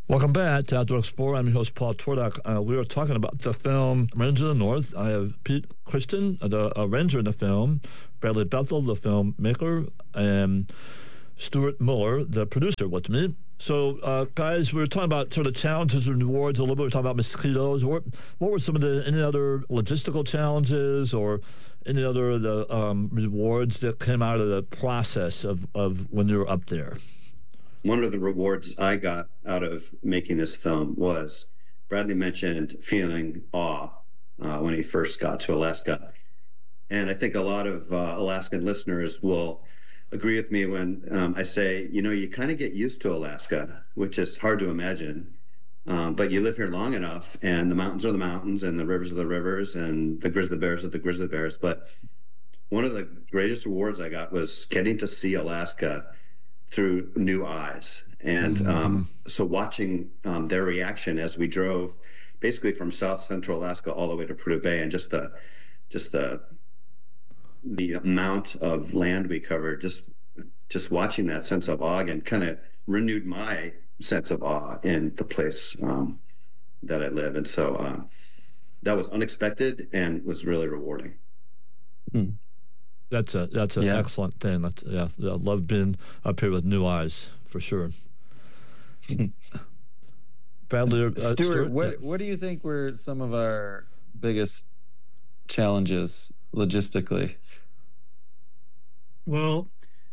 Welcome back to Outdoor Explorer. I'm your host, Paul Twardock. We were talking about the film Ranger of the North. I have Pete Christian, the ranger in the film, Bradley Bethel, the filmmaker, and Stuart Miller, the producer, with me. So, guys, we were talking about sort of challenges and rewards a little bit. We were talking about mosquitoes. What were some of any other logistical challenges or any other rewards that came out of the process of when you were up there? One of the rewards I got out of making this film was Bradley mentioned feeling awe when he first got to Alaska. And I think a lot of Alaskan listeners will agree with me when I say, you kind of get used to Alaska, which is hard to imagine. But you live here long enough, and the mountains are the mountains, and the rivers are the rivers, and the grizzly bears are the grizzly bears. But one of the greatest rewards I got was getting to see Alaska through new eyes. And so watching their reaction as we drove basically from South Central Alaska all the way to Prudhoe Bay, and just the amount of land we covered, just watching that sense of awe and kind of renewed my sense of awe in the place that I live. And so that was unexpected and was really rewarding. That's an excellent thing. I love being up here with new eyes, for sure. Bradley, Stuart, what do you think were some of our biggest challenges logistically? Well,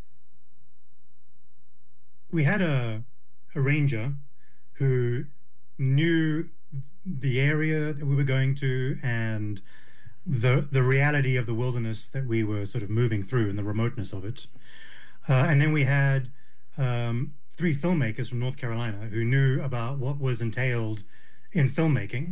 we had a ranger who knew the area that we were going to and the reality of the wilderness that we were sort of moving through and the remoteness of it. And then we had 3 filmmakers from North Carolina who knew about what was entailed in filmmaking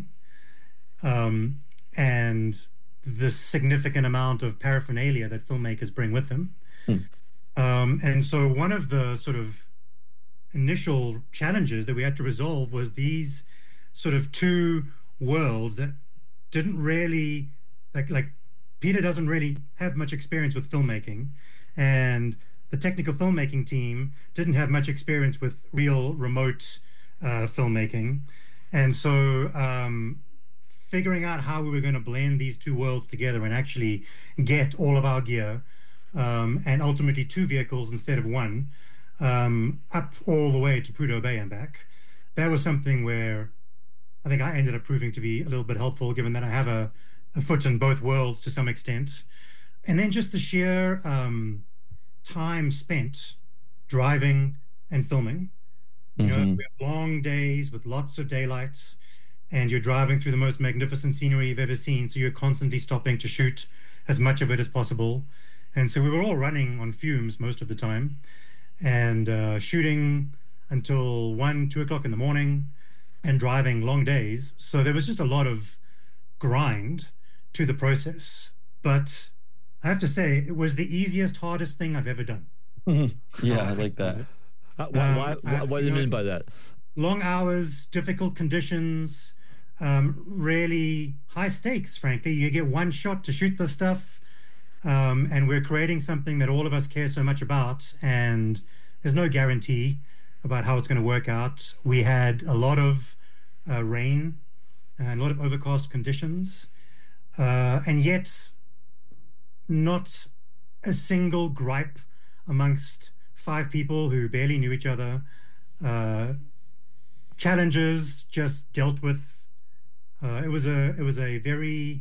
and the significant amount of paraphernalia that filmmakers bring with them. And so one of the sort of initial challenges that we had to resolve was these sort of 2 worlds that didn't really, like Peter doesn't really have much experience with filmmaking, and the technical filmmaking team didn't have much experience with real remote filmmaking. And so figuring out how we were going to blend these 2 worlds together and actually get all of our gear and ultimately 2 vehicles instead of 1 up all the way to Prudhoe Bay and back, that was something where I think I ended up proving to be a little bit helpful, given that I have a foot in both worlds to some extent. And then just the sheer time spent driving and filming. We have long days with lots of daylight, and you're driving through the most magnificent scenery you've ever seen, so you're constantly stopping to shoot as much of it as possible. And so we were all running on fumes most of the time and shooting until 1, 2 o'clock in the morning and driving long days. So there was just a lot of grind to the process. But I have to say, it was the easiest, hardest thing I've ever done. Yeah, I like that. What do you mean by that? Long hours, difficult conditions, really high stakes, frankly. You get 1 shot to shoot this stuff, and we're creating something that all of us care so much about, and there's no guarantee about how it's going to work out. We had a lot of rain and a lot of overcast conditions, and yet not a single gripe amongst 5 people who barely knew each other. Challenges just dealt with. It was a very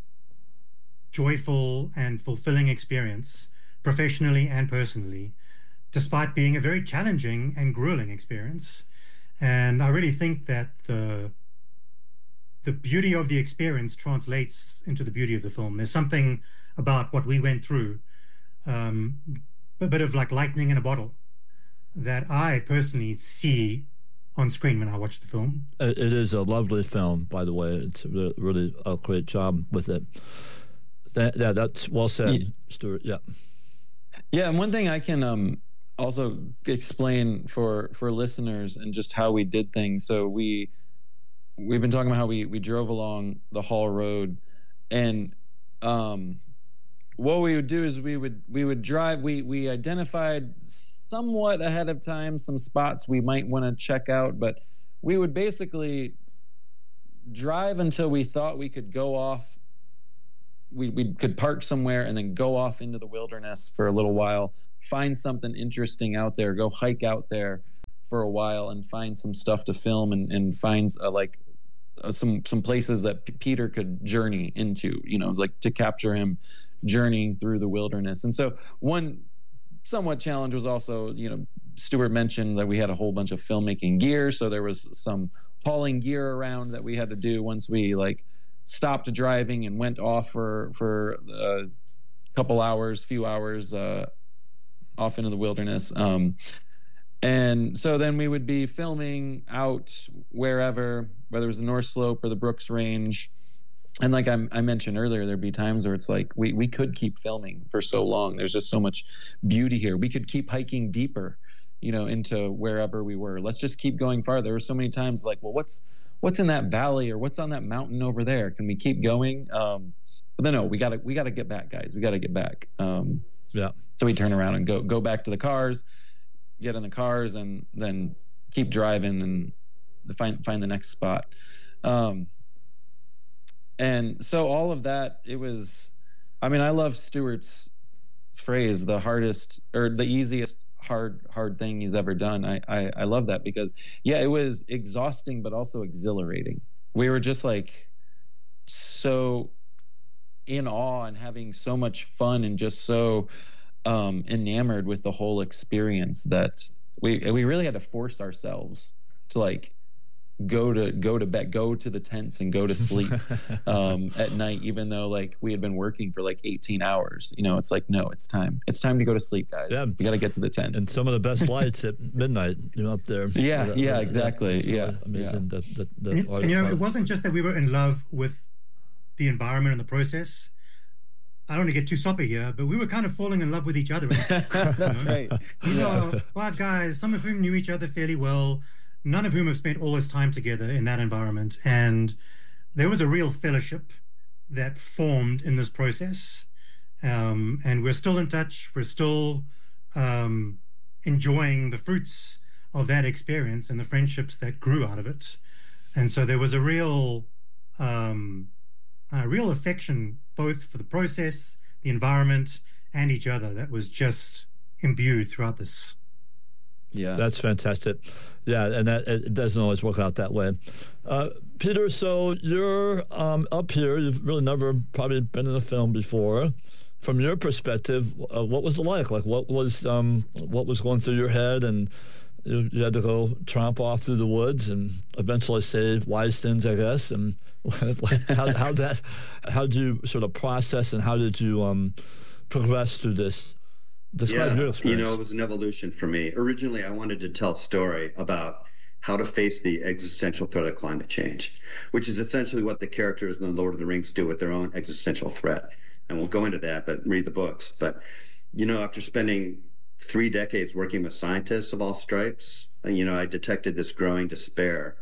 joyful and fulfilling experience, professionally and personally, despite being a very challenging and grueling experience. And I really think that the beauty of the experience translates into the beauty of the film. There's something about what we went through, a bit of like lightning in a bottle, that I personally see on screen when I watch the film. It is a lovely film, by the way. It's really a great job with it. That's well said, Stuart. Yeah. Yeah, and one thing I can also explain for listeners and just how we did things. So we've been talking about how we drove along the Hall Road, and what we would do is we would drive. We identified somewhat ahead of time some spots we might want to check out, but we would basically drive until we thought we could go off. We could park somewhere and then go off into the wilderness for a little while, find something interesting out there, go hike out there for a while and find some stuff to film, and find some places that Peter could journey into, like to capture him journeying through the wilderness. And so one somewhat challenge was also, Stuart mentioned that we had a whole bunch of filmmaking gear. So there was some hauling gear around that we had to do once we stopped driving and went off for a few hours off into the wilderness. And so then we would be filming out wherever, whether it was the North Slope or the Brooks Range. And like I mentioned earlier, there'd be times where it's like we could keep filming for so long. There's just so much beauty here. We could keep hiking deeper, into wherever we were. Let's just keep going farther. There were so many times like, well, what's in that valley, or what's on that mountain over there? Can we keep going? But then no, we gotta get back, guys. We gotta get back. Yeah. So we turn around and go back to the cars, get in the cars, and then keep driving and find the next spot. And so all of that, it was, I love Stuart's phrase, the hardest or the easiest hard thing he's ever done. I love that because, yeah, it was exhausting, but also exhilarating. We were just so in awe and having so much fun and just so enamored with the whole experience that we really had to force ourselves to go to bed, go to the tents and go to sleep at night, even though we had been working for 18 hours. It's no, it's time to go to sleep, guys. Yeah. We got to get to the tents. And some of the best lights at midnight, up there. Yeah, exactly. Yeah. Amazing. Yeah. And it wasn't just that we were in love with the environment and the process. I don't want to get too soppy here, but we were kind of falling in love with each other. That's right. These are 5 guys, some of whom knew each other fairly well, none of whom have spent all this time together in that environment. And there was a real fellowship that formed in this process. And we're still in touch. We're still enjoying the fruits of that experience and the friendships that grew out of it. And so there was a real affection both for the process, the environment, and each other that was just imbued throughout this. Yeah, that's fantastic. Yeah, and that it doesn't always work out that way. Peter, so you're up here. You've really never probably been in a film before. From your perspective, what was it like? What was going through your head? And you had to go tromp off through the woods and eventually save Wisden's, I guess. And how did you sort of process and how did you progress through this? Describe your experience. It was an evolution for me. Originally, I wanted to tell a story about how to face the existential threat of climate change, which is essentially what the characters in The Lord of the Rings do with their own existential threat. I won't go into that, but read the books. But, after spending 3 decades working with scientists of all stripes, I detected this growing despair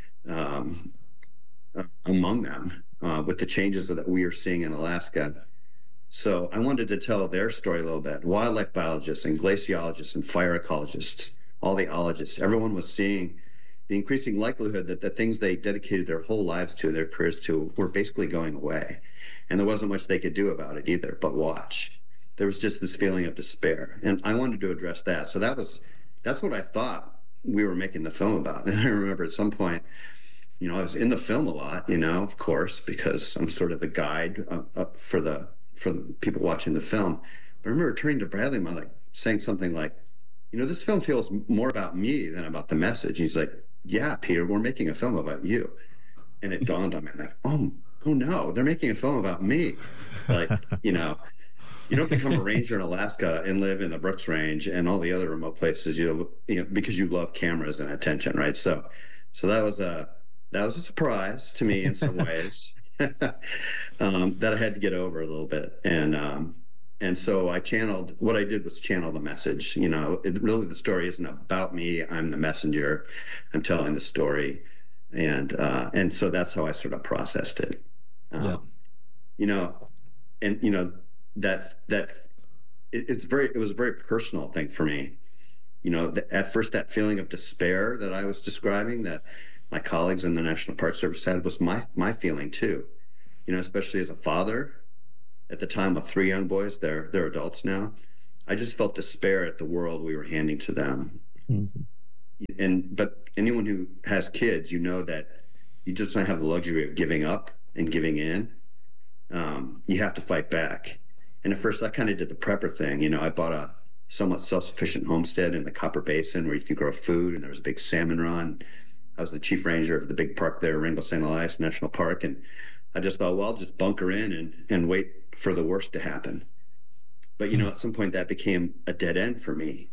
among them with the changes that we are seeing in Alaska. So I wanted to tell their story a little bit. Wildlife biologists and glaciologists and fire ecologists, all the ologists, everyone was seeing the increasing likelihood that the things they dedicated their whole lives to, their careers to, were basically going away. And there wasn't much they could do about it either, but watch. There was just this feeling of despair. And I wanted to address that. So that's what I thought we were making the film about. And I remember at some point, I was in the film a lot, of course, because I'm sort of the guide for the people watching the film. But I remember turning to Bradley and saying something like, this film feels more about me than about the message. He's like, yeah, Peter, we're making a film about you. And it dawned on me oh no, they're making a film about me. You don't become a ranger in Alaska and live in the Brooks Range and all the other remote places, because you love cameras and attention, right? So that was a surprise to me in some ways. That I had to get over a little bit. And so what I did was channel the message. Really the story isn't about me. I'm the messenger. I'm telling the story. And so that's how I sort of processed it. It was a very personal thing for me. At first that feeling of despair that I was describing, that my colleagues in the National Park Service had was my feeling too. Especially as a father at the time of 3 young boys, they're adults now. I just felt despair at the world we were handing to them. But anyone who has kids, that you just don't have the luxury of giving up and giving in. You have to fight back. And at first I kind of did the prepper thing. I bought a somewhat self-sufficient homestead in the Copper Basin where you could grow food, and there was a big salmon run. I was the chief ranger of the big park there, Rainbow St. Elias National Park. And I just thought, well, I'll just bunker in and wait for the worst to happen. But, at some point that became a dead end for me.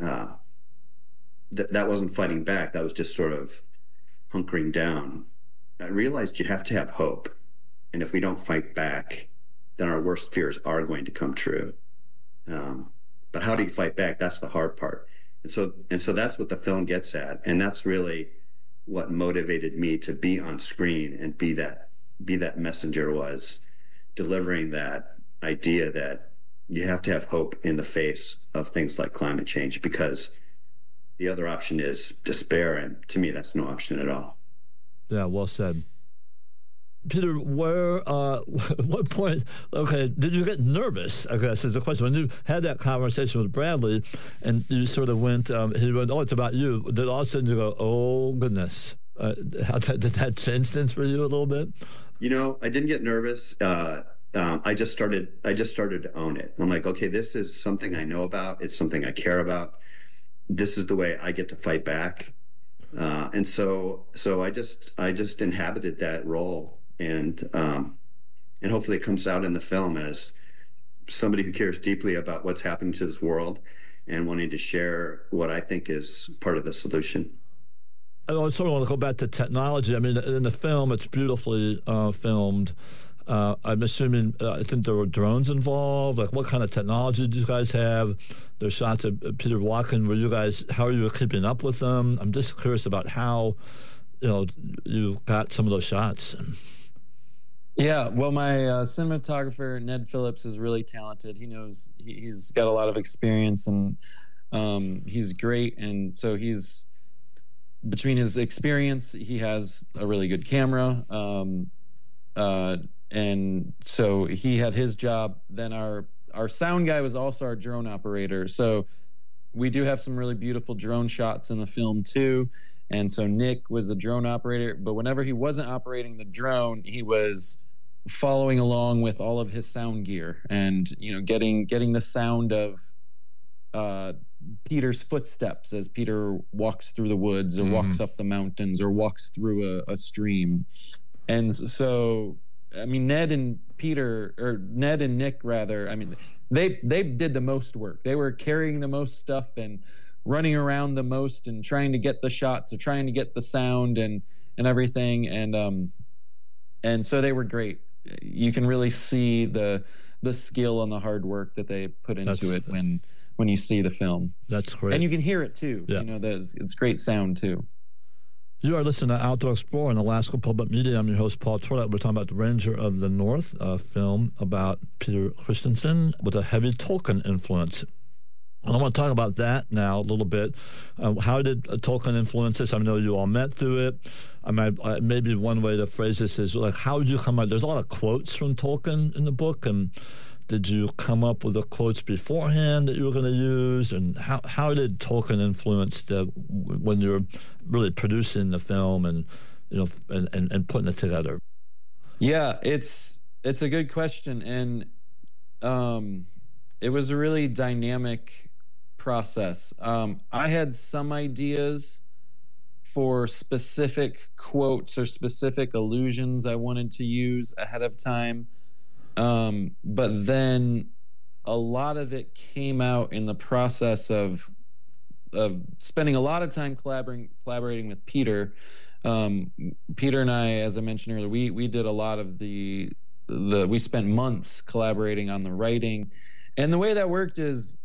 That wasn't fighting back. That was just sort of hunkering down. I realized you have to have hope. And if we don't fight back, then our worst fears are going to come true. But how do you fight back? That's the hard part. And so that's what the film gets at. And that's really what motivated me to be on screen and be that messenger, was delivering that idea that you have to have hope in the face of things like climate change, because the other option is despair. And to me, that's no option at all. Yeah, well said. Peter, what point, did you get nervous, I guess is the question. When you had that conversation with Bradley and you sort of went, he went, oh, it's about you. Then all of a sudden you go, oh, goodness. Did that change things for you a little bit? I didn't get nervous. I just started to own it. I'm like, okay, this is something I know about. It's something I care about. This is the way I get to fight back. And so I just inhabited that role. And hopefully it comes out in the film as somebody who cares deeply about what's happening to this world and wanting to share what I think is part of the solution. I sort of want to go back to technology. I mean, in the film, it's beautifully filmed. I'm assuming, I think there were drones involved. Like, what kind of technology do you guys have? There's shots of Peter walking. How are you keeping up with them? I'm just curious about how, you got some of those shots. Yeah, well, my cinematographer, Ned Phillips, is really talented. He's got a lot of experience, and he's great. And so between his experience, he has a really good camera. And so he had his job. Then our sound guy was also our drone operator. So we do have some really beautiful drone shots in the film too. And so Nick was the drone operator, but whenever he wasn't operating the drone, he was following along with all of his sound gear and, getting the sound of Peter's footsteps as Peter walks through the woods or walks up the mountains or walks through a stream. And so, I mean, Ned and Nick, rather, I mean, they did the most work. They were carrying the most stuff and running around the most and trying to get the shots or trying to get the sound and everything. And so they were great. You can really see the skill and the hard work that they put into it when you see the film. That's great. And you can hear it too. Yeah. It's great sound too. You are listening to Outdoor Explorer on Alaska Public Media. I'm your host, Paul Torlak. We're talking about The Ranger of the North, a film about Peter Christensen with a heavy Tolkien influence. And I want to talk about that now a little bit. How did Tolkien influence this? I know you all met through it. Maybe one way to phrase this is, like, how did you come up? There's a lot of quotes from Tolkien in the book, and did you come up with the quotes beforehand that you were going to use? And how did Tolkien influence when you're really producing the film and and putting it together? Yeah, it's a good question, and it was a really dynamic process. I had some ideas for specific quotes or specific allusions I wanted to use ahead of time. But then a lot of it came out in the process of spending a lot of time collaborating with Peter. Peter and I, as I mentioned earlier, we did a lot of we spent months collaborating on the writing. And the way that worked is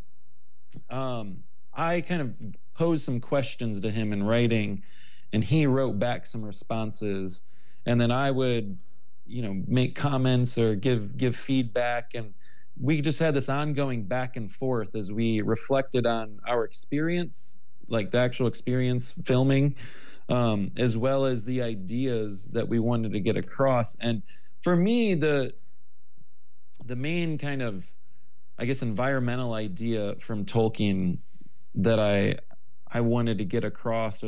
I kind of posed some questions to him in writing, and he wrote back some responses, and then I would make comments or give feedback, and we just had this ongoing back and forth as we reflected on our experience, like the actual experience filming, as well as the ideas that we wanted to get across. And for me, the main kind of, I guess, environmental idea from Tolkien that I wanted to get across, or